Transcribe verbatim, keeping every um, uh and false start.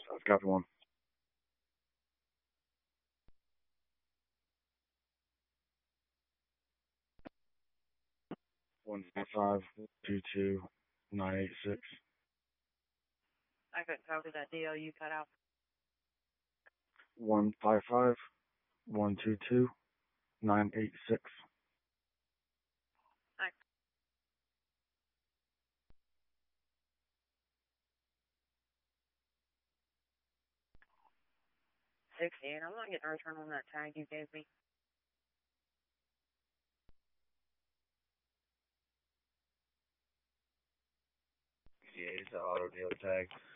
I've got one. One five five two two nine eight six. I couldn't copy that deal you cut out. One five five one two two nine eight six. Thanks. Sixteen. I'm not getting a return on that tag you gave me. Yeah, it's an auto deal tag.